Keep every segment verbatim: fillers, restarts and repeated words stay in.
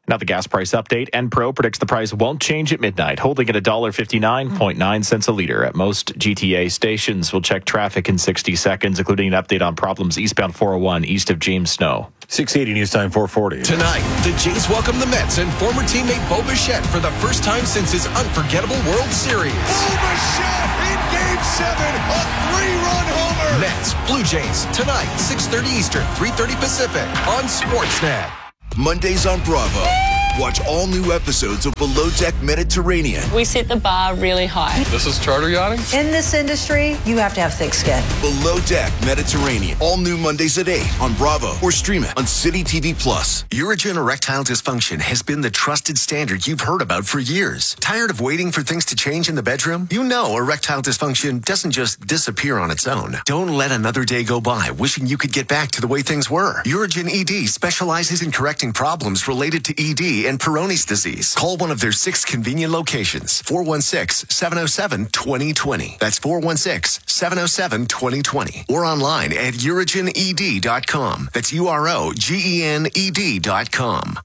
Now the gas price update. Enpro predicts the price won't change at midnight, holding at one dollar fifty-nine point nine cents a litre at most G T A stations. We'll check traffic in sixty seconds, including an update on problems eastbound four oh one east of James Snow. six eighty News Time four forty. Tonight, the Jays welcome the Mets and former teammate Bo Bichette for the first time since his unforgettable World Series. Bo Bichette in Game seven, a three-run homer. Mets, Blue Jays, tonight, six thirty Eastern, three thirty Pacific on Sportsnet. Mondays on Bravo. Watch all new episodes of Below Deck Mediterranean. We set the bar really high. This is charter yachting? In this industry, you have to have thick skin. Below Deck Mediterranean. All new Mondays at eight on Bravo or stream it on City T V Plus. Urigen erectile dysfunction has been the trusted standard you've heard about for years. Tired of waiting for things to change in the bedroom? You know erectile dysfunction doesn't just disappear on its own. Don't let another day go by wishing you could get back to the way things were. Urigen E D specializes in correcting problems related to E D and Peyronie's disease. Call one of their six convenient locations. four one six, seven oh seven, two oh two oh. That's four one six, seven oh seven, two oh two oh. Or online at urigen e d dot com. That's U R O G E N E D dot com.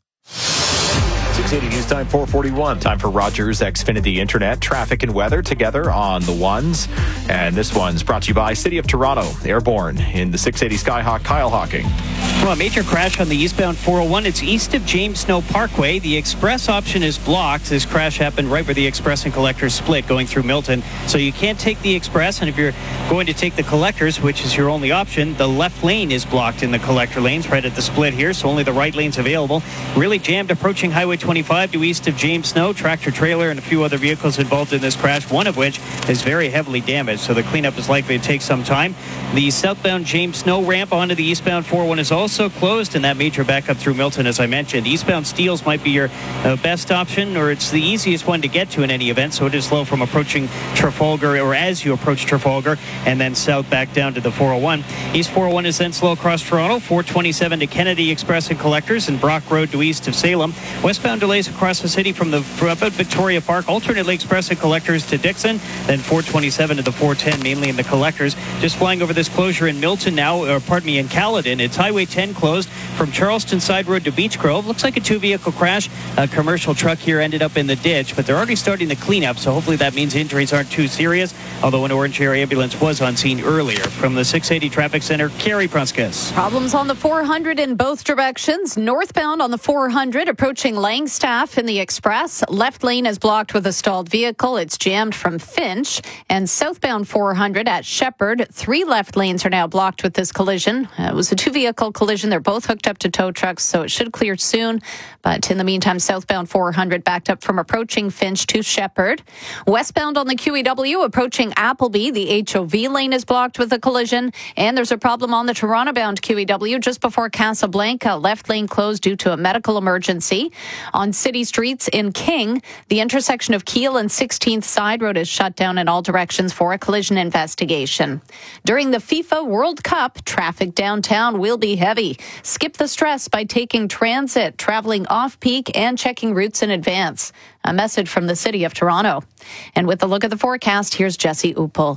six eighty News Time four forty-one. Time for Rogers Xfinity Internet. Traffic and weather together on the ones. And this one's brought to you by City of Toronto. Airborne in the six eighty Skyhawk. Kyle Hawking. Well, a major crash on the eastbound four oh one. It's east of James Snow Parkway. The express option is blocked. This crash happened right where the express and collectors split going through Milton. So you can't take the express. And if you're going to take the collectors, which is your only option, the left lane is blocked in the collector lanes right at the split here. So only the right lane's available. Really jammed approaching Highway twenty-five to east of James Snow. Tractor trailer and a few other vehicles involved in this crash, one of which is very heavily damaged. So the cleanup is likely to take some time. The southbound James Snow ramp onto the eastbound four oh one is also closed, and that major backup through Milton, as I mentioned. Eastbound Steeles might be your uh, best option, or it's the easiest one to get to in any event, so it is slow from approaching Trafalgar, or as you approach Trafalgar, and then south back down to the four oh one. East four oh one is then slow across Toronto, four twenty-seven to Kennedy Express and Collectors, and Brock Road to east of Salem. Westbound delays across the city from the from about Victoria Park, alternately Express and Collectors to Dixon, then four twenty-seven to the four ten, mainly in the Collectors. Just flying over this closure in Milton now, or pardon me, in Caledon. It's Highway ten closed from Charleston Side Road to Beach Grove. Looks like a two-vehicle crash. A commercial truck here ended up in the ditch, but they're already starting the cleanup, so hopefully that means injuries aren't too serious, although an Orange Air ambulance was on scene earlier. From the six eighty Traffic Center, Carrie Pruskus. Problems on the four hundred in both directions. Northbound on the four hundred, approaching Langstaff in the Express. Left lane is blocked with a stalled vehicle. It's jammed from Finch. And southbound four hundred at Shepherd, three left lanes are now blocked with this collision. Uh, it was a two-vehicle collision. They're both hooked up to tow trucks, so it should clear soon. But in the meantime, southbound four hundred backed up from approaching Finch to Shepherd. Westbound on the Q E W, approaching Appleby, the H O V lane is blocked with a collision. And there's a problem on the Toronto-bound Q E W just before Casablanca. Left lane closed due to a medical emergency. On city streets in King, the intersection of Keele and sixteenth Side Road is shut down in all directions for a collision investigation. During the FIFA World Cup, traffic downtown will be heavy. Skip the stress by taking transit, traveling off-peak, and checking routes in advance. A message from the City of Toronto. And with a look at the forecast, here's Jesse Uppel.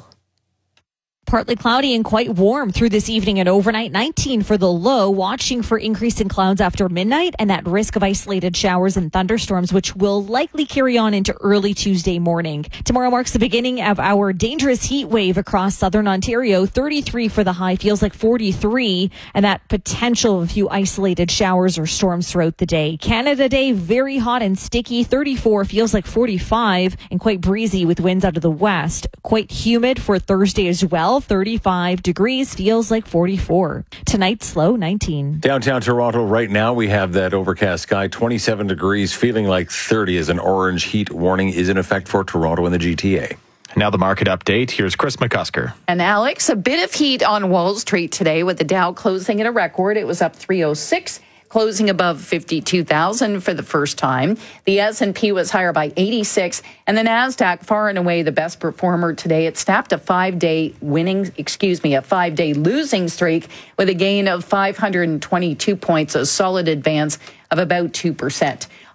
Partly cloudy and quite warm through this evening and overnight. nineteen for the low, watching for increase in clouds after midnight and that risk of isolated showers and thunderstorms, which will likely carry on into early Tuesday morning. Tomorrow marks the beginning of our dangerous heat wave across southern Ontario. thirty-three for the high, feels like forty-three, and that potential of a few isolated showers or storms throughout the day. Canada Day, very hot and sticky. thirty-four, feels like forty-five, and quite breezy with winds out of the west. Quite humid for Thursday as well. thirty-five degrees, feels like forty-four. Tonight, slow, nineteen. Downtown Toronto right now, we have that overcast sky, twenty-seven degrees, feeling like thirty as an orange heat warning is in effect for Toronto and the G T A. Now the market update. Here's Chris McCusker. And Alex, a bit of heat on Wall Street today with the Dow closing at a record. It was up three oh six. Closing above fifty-two thousand for the first time. The S and P was higher by eighty-six, and the NASDAQ far and away the best performer today. It snapped a five-day winning, excuse me, a five-day losing streak with a gain of five hundred twenty-two points, a solid advance of about two percent.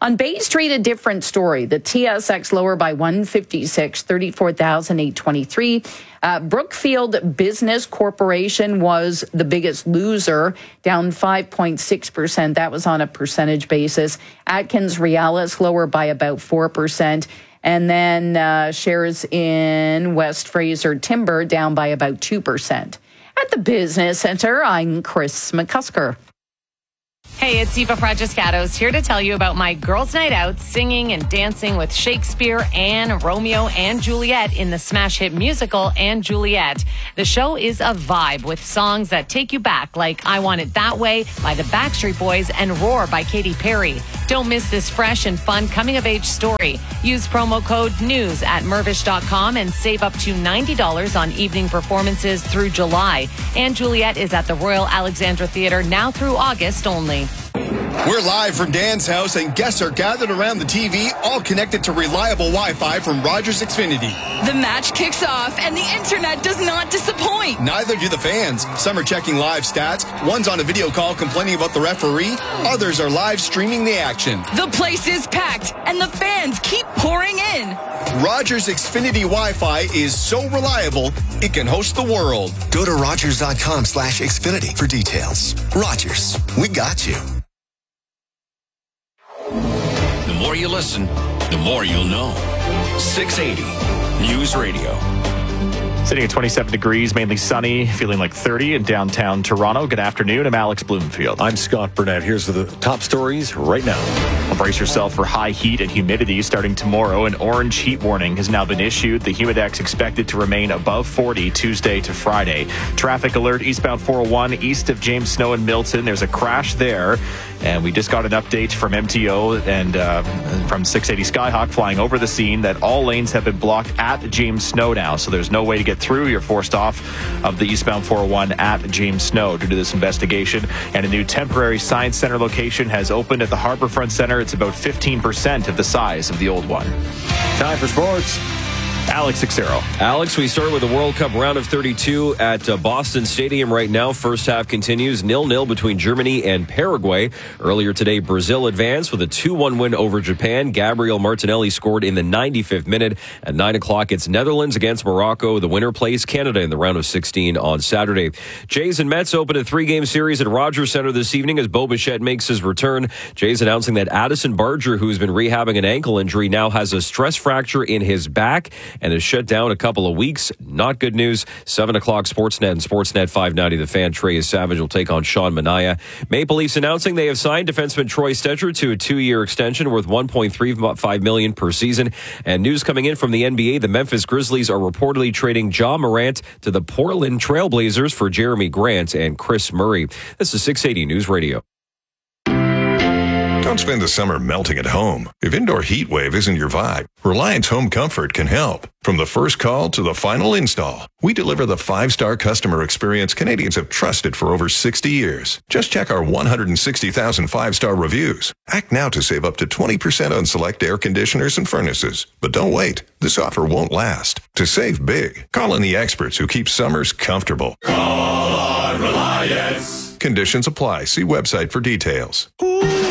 On Bay Street, a different story. The T S X lower by one fifty-six, thirty-four thousand eight hundred twenty-three. Uh, Brookfield Business Corporation was the biggest loser, down five point six percent. That was on a percentage basis. Atkins Realis lower by about four percent. And then uh, shares in West Fraser Timber down by about two percent. At the Business Center, I'm Chris McCusker. Hey, it's Eva Fragiscatos here to tell you about my girls' night out singing and dancing with Shakespeare and Romeo and Juliet in the smash hit musical And Juliet. The show is a vibe with songs that take you back, like I Want It That Way by the Backstreet Boys and Roar by Katy Perry. Don't miss this fresh and fun coming-of-age story. Use promo code NEWS at Mirvish dot com and save up to ninety dollars on evening performances through July. And Juliet is at the Royal Alexandra Theatre now through August only. We're live from Dan's house, and guests are gathered around the T V, all connected to reliable Wi-Fi from Rogers Xfinity. The match kicks off, and the internet does not disappoint. Neither do the fans. Some are checking live stats. One's on a video call complaining about the referee. Others are live streaming the action. The place is packed, and the fans keep pouring in. Rogers Xfinity Wi-Fi is so reliable, it can host the world. Go to Rogers dot com slash Xfinity for details. Rogers, we got you. The more you listen, the more you'll know. six eighty News Radio. Sitting at twenty-seven degrees, mainly sunny, feeling like thirty in downtown Toronto. Good afternoon. I'm Alex Bloomfield. I'm Scott Burnett. Here's the top stories right now. Well, brace yourself for high heat and humidity starting tomorrow. An orange heat warning has now been issued. The humidex expected to remain above forty Tuesday to Friday. Traffic alert eastbound four oh one east of James Snow and Milton. There's a crash there. And we just got an update from M T O and uh, from six eighty Skyhawk flying over the scene that all lanes have been blocked at James Snow now. So there's no way to get through. You're forced off of the eastbound four oh one at James Snow due to this investigation. And a new temporary science center location has opened at the Harborfront Center. It's about fifteen percent of the size of the old one. Time for sports. Alex Xero. Alex, we start with the World Cup round of thirty-two at uh, Boston Stadium right now. First half continues nil nil between Germany and Paraguay. Earlier today, Brazil advanced with a two one win over Japan. Gabriel Martinelli scored in the ninety-fifth minute. At nine o'clock, it's Netherlands against Morocco. The winner plays Canada in the round of sixteen on Saturday. Jays and Mets open a three-game series at Rogers Center this evening as Bo Bichette makes his return. Jays announcing that Addison Barger, who's been rehabbing an ankle injury, now has a stress fracture in his back and is shut down a couple of weeks. Not good news. seven o'clock Sportsnet and Sportsnet five ninety. The Fan, Trey Savage will take on Sean Manaea. Maple Leafs announcing they have signed defenseman Troy Stecher to a two-year extension worth one point three five million dollars per season. And news coming in from the N B A, the Memphis Grizzlies are reportedly trading Ja Morant to the Portland Trailblazers for Jeremy Grant and Chris Murray. This is six eighty News Radio. Don't spend the summer melting at home. If indoor heat wave isn't your vibe, Reliance Home Comfort can help. From the first call to the final install, we deliver the five-star customer experience Canadians have trusted for over sixty years. Just check our one hundred sixty thousand five-star reviews. Act now to save up to twenty percent on select air conditioners and furnaces. But don't wait. This offer won't last. To save big, call in the experts who keep summers comfortable. Call on Reliance. Conditions apply. See website for details. Ooh.